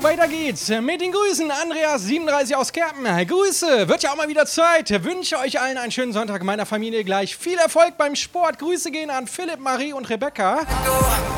Weiter geht's mit den Grüßen. Andreas 37 aus Kerpen. Grüße, wird ja auch mal wieder Zeit. Wünsche euch allen einen schönen Sonntag, meiner Familie gleich. Viel Erfolg beim Sport. Grüße gehen an Philipp, Marie und Rebecca.